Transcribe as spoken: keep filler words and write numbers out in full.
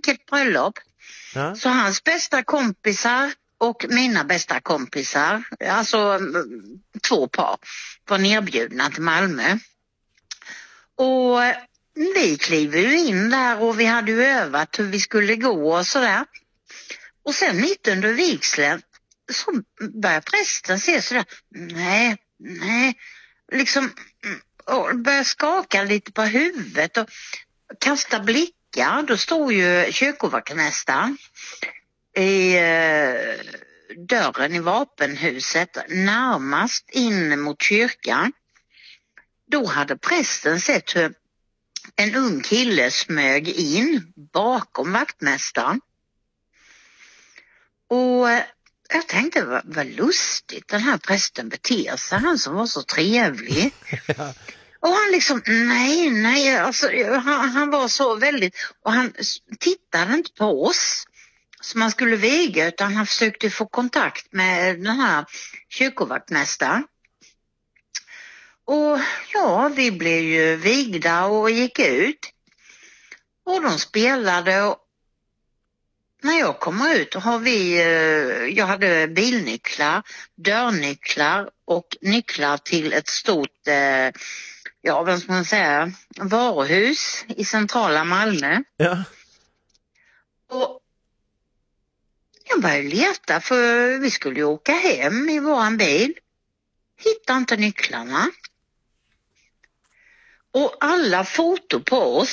enkelt bröllop. Ja. Så hans bästa kompisar och mina bästa kompisar, alltså mm, två par, var nerbjudna till Malmö. Och vi kliver ju in där och vi hade ju övat hur vi skulle gå och sådär. Och sen mitt under vigseln så börjar prästen se sådär, nej, nej, liksom och börjar skaka lite på huvudet och kasta blickar. Då står ju kyrkovaktmästaren i eh, dörren i vapenhuset närmast in mot kyrkan. Då hade prästen sett hur en ung kille smög in bakom vaktmästaren. Och jag tänkte, vad, vad lustigt den här prästen beter sig, han som var så trevlig. Ja. Och han liksom, nej, nej, alltså, han, han var så väldigt, och han tittade inte på oss som man skulle viga, utan han försökte få kontakt med den här kyrkovaktmästaren. Och ja, vi blev ju vigda och gick ut. Och de spelade och när jag kommer ut har vi, jag hade bilnycklar, dörrnycklar och nycklar till ett stort, ja vad ska man säga, varuhus i centrala Malmö. Ja. Och jag började leta för vi skulle ju åka hem i våran bil. Hittade inte nycklarna. Och alla foto på oss